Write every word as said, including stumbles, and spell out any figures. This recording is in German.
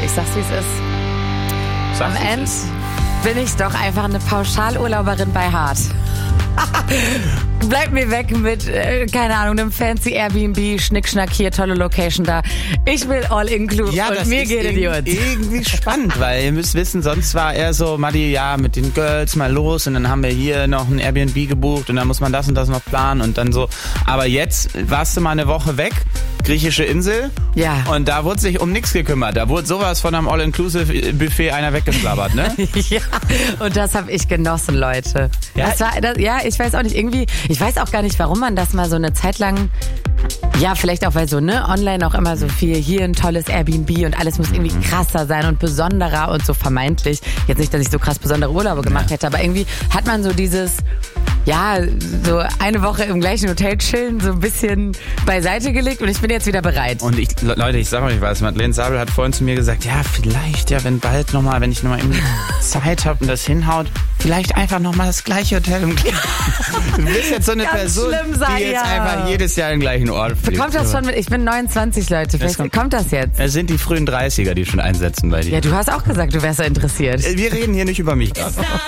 ich sag's wie es ist. Sag's, Am wie es Ende ist. bin ich doch einfach eine Pauschalurlauberin bei Hart. Bleib mir weg mit, äh, keine Ahnung, einem fancy Airbnb, Schnickschnack hier, tolle Location da. Ich will all-inclusive Ja, und das mir ist geht irgendwie, Idiot. irgendwie spannend, weil ihr müsst wissen, sonst war er so, Madi, ja, mit den Girls mal los und dann haben wir hier noch ein Airbnb gebucht und dann muss man das und das noch planen und dann so. Aber jetzt warst du mal eine Woche weg, griechische Insel, Ja. und da wurde sich um nichts gekümmert. Da wurde sowas von einem All-Inclusive-Buffet einer weggeschlabbert, ne? Ja, und das habe ich genossen, Leute. Ja? Das war, das, ja, ich weiß auch nicht, irgendwie, ich weiß auch gar nicht, warum man das mal so eine Zeit lang, ja, vielleicht auch, weil so, ne, online auch immer so viel, hier ein tolles Airbnb und alles muss irgendwie krasser sein und besonderer und so vermeintlich. Jetzt nicht, dass ich so krass besondere Urlaube gemacht hätte, aber irgendwie hat man so dieses, ja, so eine Woche im gleichen Hotel chillen, so ein bisschen beiseite gelegt und ich bin jetzt wieder bereit. Und ich, Le- Leute, ich sag euch was, Madeleine Sabel hat vorhin zu mir gesagt, ja, vielleicht, ja, wenn bald nochmal, wenn ich nochmal irgendwie Zeit habe und das hinhaut, vielleicht einfach nochmal das gleiche Hotel im gleichen. Du bist jetzt so eine Ganz Person, schlimm sein, die jetzt ja. einfach jedes Jahr im gleichen Ort fliegt. Kommt das schon mit, ich bin neunundzwanzig, Leute, vielleicht kommt- kommt das jetzt? Es sind die frühen dreißiger, die schon einsetzen bei dir. Ja, du hast auch gesagt, du wärst so interessiert. Wir reden hier nicht über mich gerade.